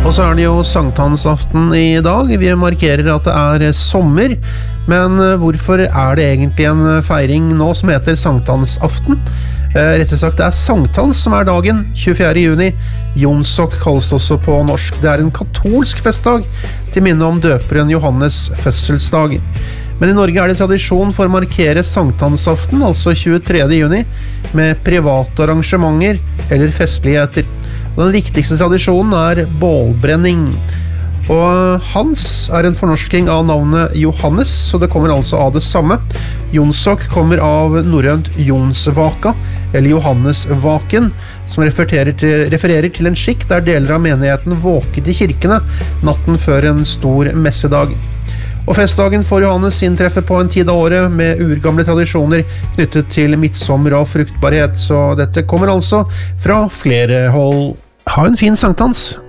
Og så det jo sankthansaften i dag. Vi markerer at det sommer, men hvorfor det egentlig en feiring nå som heter sankthansaften? Rettere sagt, det sankthans som dagen, 24. juni. Jonsok kalles det også på norsk. Det en katolsk festdag til minne om døperen Johannes fødselsdag. Men i Norge det tradisjon for å markere sankthansaften, altså 23. juni, med private arrangementer eller festligheter. Den viktigste tradisjonen bålbrenning. Og Hans en fornorsking av navnet Johannes, så det kommer altså av det samme. Jonsok kommer av norrønt Jonsvaka, eller Johannesvaken, som refererer til en skikk der deler av menigheten våket i kirkene natten før en stor messedag. Og festdagen for Johannes inntreffer på en tid av året med urgamle tradisjoner knyttet til midtsommer og fruktbarhet, så dette kommer altså fra flere hold. Ha en fin sankthans!